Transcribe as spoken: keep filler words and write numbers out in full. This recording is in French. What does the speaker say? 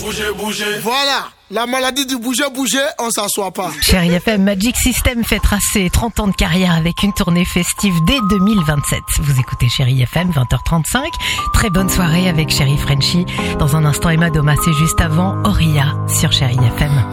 bouger, bouger. Voilà, la maladie du bouger, bouger, on s'assoit pas. Chérie F M, Magic System fêtera ses trente ans de carrière avec une tournée festive dès deux mille vingt-sept. Vous écoutez Chérie F M, vingt heures trente-cinq. Très bonne soirée avec Chérie Frenchie. Dans un instant, Emma Doma, c'est juste avant Auria sur Chérie F M.